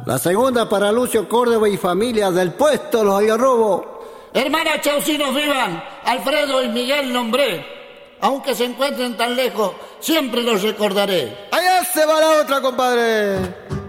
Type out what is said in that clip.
La segunda para Lucio Córdoba y familia del puesto Los Algarrobos. Hermanos chaucinos vivan, Alfredo y Miguel nombré. Aunque se encuentren tan lejos, siempre los recordaré. Allá se va la otra, compadre.